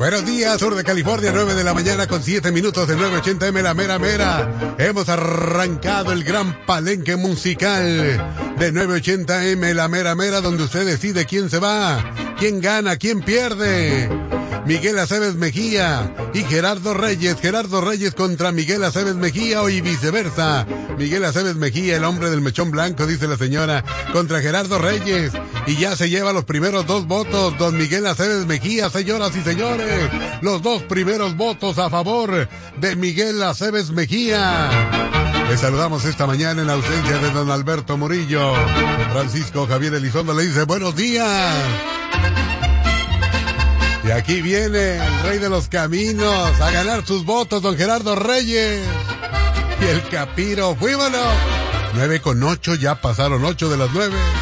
Buenos días, sur de California, 9 de la mañana con 7 minutos de 980M, la mera mera. Hemos arrancado el gran palenque musical de 980M, la mera mera, donde usted decide quién se va, quién gana, quién pierde. Miguel Aceves Mejía y Gerardo Reyes contra Miguel Aceves Mejía y viceversa. Miguel Aceves Mejía, el hombre del mechón blanco, dice la señora, contra Gerardo Reyes. Y ya se lleva los primeros 2 votos, don Miguel Aceves Mejía, señoras y señores. Los 2 primeros votos a favor de Miguel Aceves Mejía. Les saludamos esta mañana en ausencia de don Alberto Murillo. Francisco Javier Elizondo le dice buenos días. Y aquí viene el rey de los caminos a ganar sus votos, don Gerardo Reyes. Y el Capiro, fuímonos. 9:08, ya pasaron 8 de las 9.